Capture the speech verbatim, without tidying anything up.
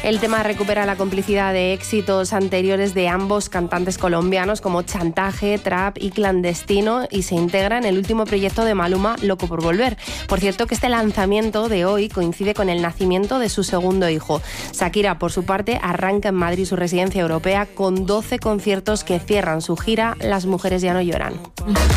El tema recupera la complicidad de éxitos anteriores de ambos cantantes colombianos como Chantaje, Trap y Clandestino, y se integra en el último proyecto de Maluma, Loco por Volver. Por cierto, que este lanzamiento de hoy coincide con el nacimiento de su segundo hijo. Shakira, por su parte, arranca en Madrid su residencia europea con doce conciertos que cierran su gira Las mujeres ya no lloran.